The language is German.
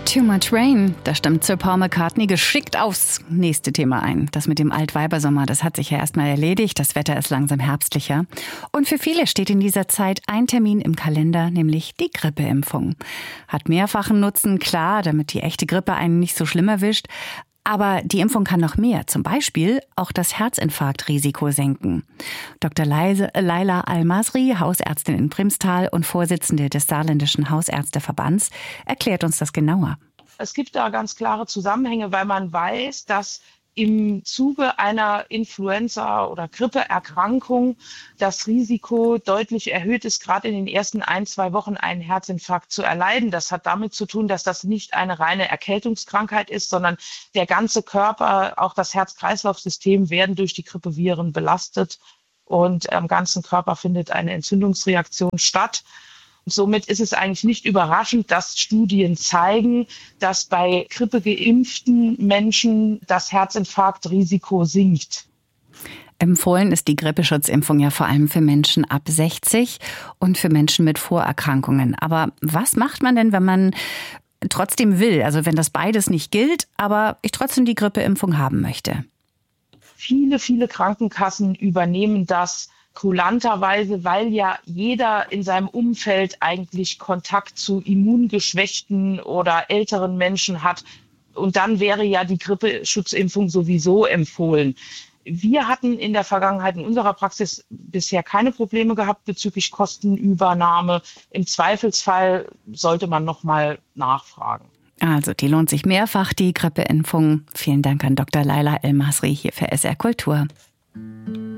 Too Much Rain, das stimmt Sir Paul McCartney geschickt aufs nächste Thema ein. Das mit dem Altweibersommer, das hat sich ja erstmal erledigt. Das Wetter ist langsam herbstlicher. Und für viele steht in dieser Zeit ein Termin im Kalender, nämlich die Grippeimpfung. Hat mehrfachen Nutzen, klar, damit die echte Grippe einen nicht so schlimm erwischt. Aber die Impfung kann noch mehr, zum Beispiel auch das Herzinfarktrisiko senken. Dr. Laila Al-Masri, Hausärztin in Primstal und Vorsitzende des Saarländischen Hausärzteverbands, erklärt uns das genauer. Es gibt da ganz klare Zusammenhänge, weil man weiß, dass im Zuge einer Influenza- oder Grippeerkrankung das Risiko deutlich erhöht ist, gerade in den ersten 1-2 Wochen einen Herzinfarkt zu erleiden. Das hat damit zu tun, dass das nicht eine reine Erkältungskrankheit ist, sondern der ganze Körper, auch das Herz-Kreislauf-System werden durch die Grippeviren belastet und am ganzen Körper findet eine Entzündungsreaktion statt. Somit ist es eigentlich nicht überraschend, dass Studien zeigen, dass bei grippegeimpften Menschen das Herzinfarktrisiko sinkt. Empfohlen ist die Grippeschutzimpfung ja vor allem für Menschen ab 60 und für Menschen mit Vorerkrankungen. Aber was macht man denn, wenn man trotzdem will? Also wenn das beides nicht gilt, aber ich trotzdem die Grippeimpfung haben möchte? Viele Krankenkassen übernehmen das kulanterweise, weil ja jeder in seinem Umfeld eigentlich Kontakt zu immungeschwächten oder älteren Menschen hat. Und dann wäre ja die Grippeschutzimpfung sowieso empfohlen. Wir hatten in der Vergangenheit in unserer Praxis bisher keine Probleme gehabt bezüglich Kostenübernahme. Im Zweifelsfall sollte man noch mal nachfragen. Also die lohnt sich mehrfach, die Grippeimpfung. Vielen Dank an Dr. Laila Al-Masri hier für SR Kultur.